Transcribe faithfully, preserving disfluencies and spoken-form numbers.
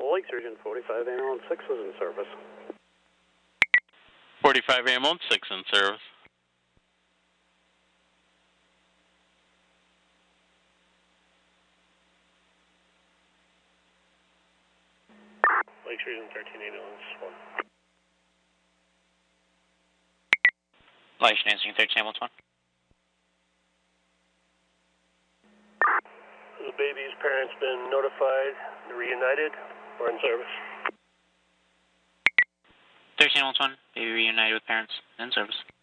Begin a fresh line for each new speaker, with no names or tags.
Lake Surgeon, forty-five ambulance six is in service.
forty-five ambulance six in service.
Lake Surgeon, thirteen ambulance one.
Lake Surgeon, thirteen ambulance one.
The baby's parents been notified, reunited, or in service?
thirteen ambulance one, baby reunited with parents, in service.